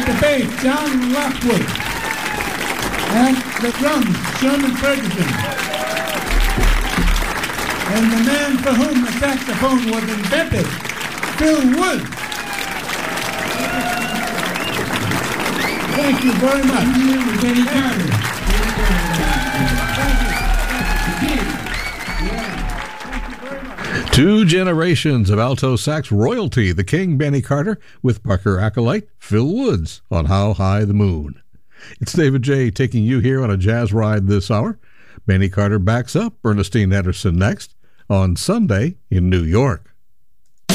the bass, John Lockwood. At the drums, Sherman Ferguson. And the man for whom the saxophone was invented, Phil Woods. Thank you very much. Benny Carter. Two generations of alto sax royalty, the King Benny Carter with Parker acolyte Phil Woods on How High the Moon. It's David J. taking you here on a jazz ride this hour. Benny Carter backs up Ernestine Anderson next on Sunday in New York.